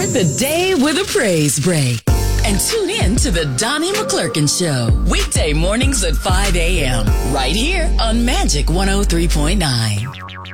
Start the day with a praise break. And tune in to the Donnie McClurkin Show, weekday mornings at 5 a.m. right here on Magic 103.9.